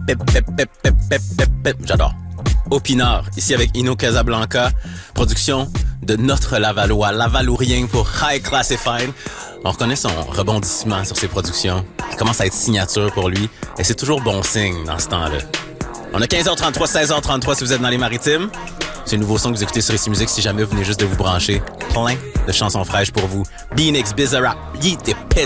J'adore. Opinard, ici avec Ino Casablanca, production de notre Lavallois, Lavalourien pour High Classified. On reconnaît son rebondissement sur ses productions. Il commence à être signature pour lui et c'est toujours bon signe dans ce temps-là. On a 15h33, 16h33 si vous êtes dans les Maritimes. C'est un nouveau son que vous écoutez sur Ici Musique si jamais vous venez juste de vous brancher. Plein de chansons fraîches pour vous. Beanix, Bizarrap, Yeet et Pit.